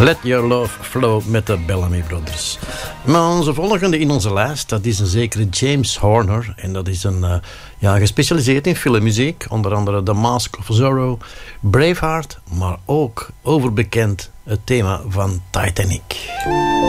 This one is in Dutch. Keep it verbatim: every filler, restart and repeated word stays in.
Let Your Love Flow met de Bellamy Brothers. Maar onze volgende in onze lijst, dat is een zekere James Horner. En dat is een, uh, ja, gespecialiseerd in filmmuziek. Onder andere The Mask of Zorro, Braveheart. Maar ook overbekend het thema van Titanic.